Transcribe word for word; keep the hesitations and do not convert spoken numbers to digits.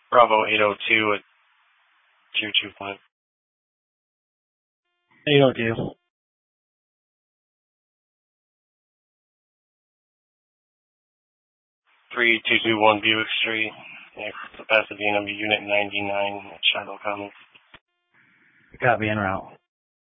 Bravo eight oh two at two two five. eight oh two. three two two one Buick Street, Pasadena, Unit ninety-nine at Shiloh Commons. Copy, en route.